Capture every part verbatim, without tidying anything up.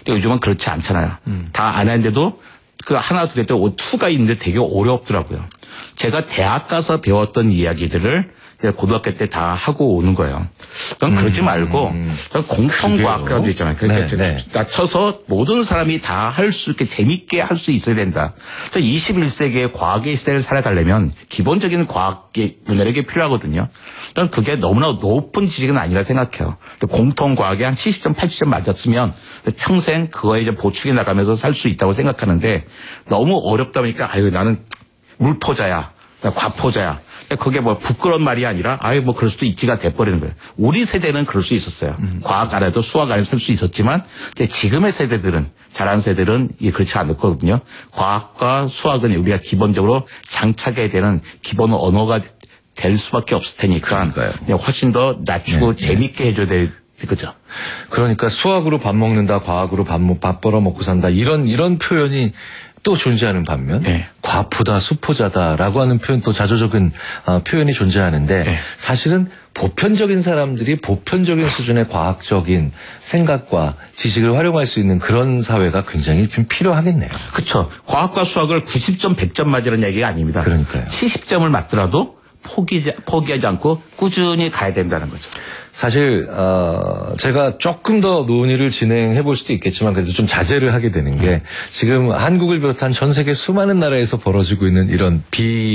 근데 요즘은 그렇지 않잖아요. 음. 다 안 하는데도 그 하나 두개 또 투가 있는데 되게 어렵더라고요. 제가 대학 가서 배웠던 이야기들을 고등학교 때 다 하고 오는 거예요. 전 그러지 말고 음. 공통과학과도 있잖아요. 그러니까 네, 네. 낮춰서 모든 사람이 다 할 수 있게 재밌게 할 수 있어야 된다. 이십일 세기의 과학의 시대를 살아가려면 기본적인 과학의 분야력이 필요하거든요. 저는 그게 너무나 높은 지식은 아니라 생각해요. 공통과학에 한 칠십 점, 팔십 점 맞았으면 평생 그거에 이제 보충해 나가면서 살 수 있다고 생각하는데 너무 어렵다 보니까 아유 나는 물포자야, 과포자야. 그게 뭐 부끄러운 말이 아니라 아유 뭐 그럴 수도 있지가 돼버리는 거예요. 우리 세대는 그럴 수 있었어요. 음. 과학 안 해도 수학 안 해도 살 수 있었지만 지금의 세대들은 자란 세대들은 그렇지 않거든요. 과학과 수학은 우리가 기본적으로 장착해야 되는 기본 언어가 될 수밖에 없을 테니까 그러니까요. 훨씬 더 낮추고 네, 재밌게 네. 해줘야 될 그죠. 그러니까 수학으로 밥 먹는다, 과학으로 밥, 밥 벌어 먹고 산다 이런 이런 표현이 또 존재하는 반면 네. 과포다, 수포자다라고 하는 표현 또 자조적인 어, 표현이 존재하는데 네. 사실은 보편적인 사람들이 보편적인 수준의 과학적인 생각과 지식을 활용할 수 있는 그런 사회가 굉장히 좀 필요하겠네요. 그렇죠. 과학과 수학을 구십 점, 백 점 맞으라는 얘기가 아닙니다. 그러니까요. 칠십 점을 맞더라도 포기, 포기하지 않고 꾸준히 가야 된다는 거죠. 사실 어 제가 조금 더 논의를 진행해 볼 수도 있겠지만 그래도 좀 자제를 하게 되는 게 지금 한국을 비롯한 전 세계 수많은 나라에서 벌어지고 있는 이런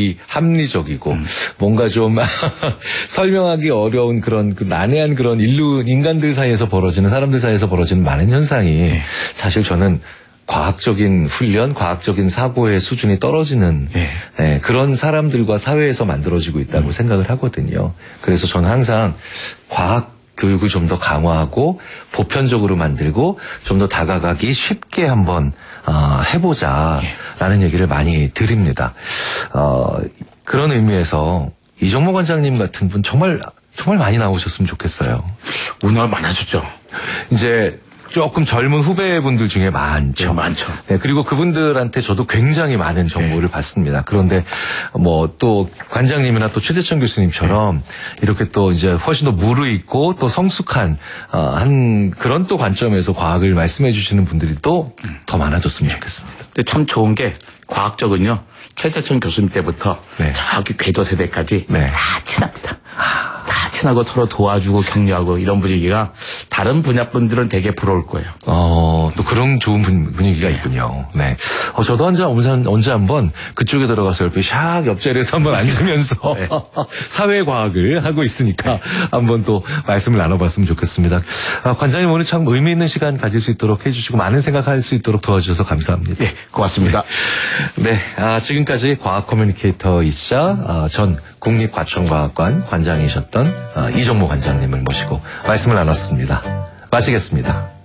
비합리적이고 음. 뭔가 좀 설명하기 어려운 그런 그 난해한 그런 인류 인간들 사이에서 벌어지는 사람들 사이에서 벌어지는 많은 현상이 네. 사실 저는 과학적인 훈련, 과학적인 사고의 수준이 떨어지는 네. 네, 그런 사람들과 사회에서 만들어지고 있다고 음. 생각을 하거든요. 그래서 저는 항상 과학 교육을 좀 더 강화하고 보편적으로 만들고 좀 더 다가가기 쉽게 한번 어, 해보자라는 네. 얘기를 많이 드립니다. 어, 그런 의미에서 이정모 관장님 같은 분 정말 정말 많이 나오셨으면 좋겠어요. 오늘 많아졌죠. 이제 조금 젊은 후배분들 중에 많죠. 네, 많죠. 네, 그리고 그분들한테 저도 굉장히 많은 정보를 네. 받습니다. 그런데 뭐 또 관장님이나 또 최재천 교수님처럼 네. 이렇게 또 이제 훨씬 더 무르익고 또 성숙한 어, 한 그런 또 관점에서 과학을 말씀해 주시는 분들이 또 더 많아졌으면 좋겠습니다. 근데 참 좋은 게 과학적은요. 최재천 교수님 때부터 네. 저기 궤도 세대까지 네. 다 친합니다. 아. 다 친하고 서로 도와주고 격려하고 이런 분위기가 다른 분야 분들은 되게 부러울 거예요. 어, 또 그런 좋은 분, 분위기가 네. 있군요. 네. 어, 저도 언제, 언제 한번 그쪽에 들어가서 옆에 샥 옆자리에서 한번 앉으면서 네. 사회과학을 하고 있으니까 네. 한번 또 말씀을 나눠봤으면 좋겠습니다. 아, 관장님 오늘 참 의미 있는 시간 가질 수 있도록 해주시고 많은 생각할 수 있도록 도와주셔서 감사합니다. 네, 고맙습니다. 네, 네 아, 지금까지 과학 커뮤니케이터이시자 아, 전 국립과천과학관 관장이셨던 아, 이정모 관장님을 모시고 말씀을 나눴습니다. 마치겠습니다.